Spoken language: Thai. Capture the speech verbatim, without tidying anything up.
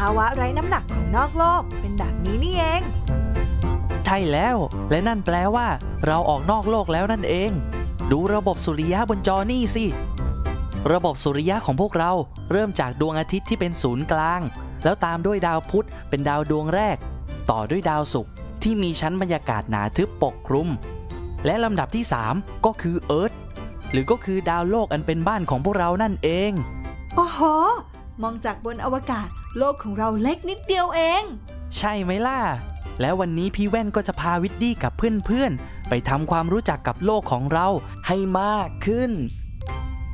าวะไร้น้ำหนักของนอกโลกเป็นแบบนี้นี่เองใช่แล้วและนั่นแปลว่าเราออกนอกโลกแล้วนั่นเองดูระบบสุริยะบนจอนี่สิระบบสุริยะของพวกเราเริ่มจากดวงอาทิตย์ที่เป็นศูนย์กลางแล้วตามด้วยดาวพุธเป็นดาวดวงแรกต่อด้วยดาวศุกร์ที่มีชั้นบรรยากาศหนาทึบปกคลุมและลำดับที่สามก็คือเอิร์ธหรือก็คือดาวโลกอันเป็นบ้านของพวกเรานั่นเองโอ้โหมองจากบนอวกาศโลกของเราเล็กนิดเดียวเองใช่ไหมล่ะแล้ววันนี้พี่แว่นก็จะพาวิดดี้กับเพื่อนๆไปทำความรู้จักกับโลกของเราให้มากขึ้น